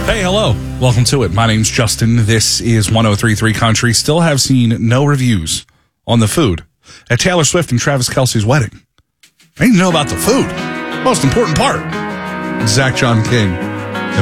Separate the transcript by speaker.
Speaker 1: Hey, hello. Welcome to it. My name's Justin. This is 103.3 Country. Still have seen no reviews on the food at Taylor Swift and Travis Kelce's wedding. I need to know about the food. Most important part. Zach John King.